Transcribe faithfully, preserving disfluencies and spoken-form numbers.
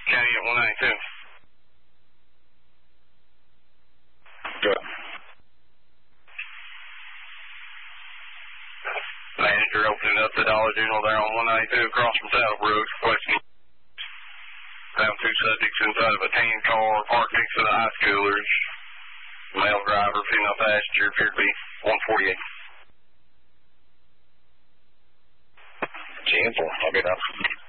County at one ninety-two. Good. Manager opening up the Dollar General there on one ninety-two across from Saddle Brooks, requesting found two subjects inside of a tan car parked next to the ice coolers. Male driver, female passenger, appeared to be one forty-eight. ten four, I'll get up.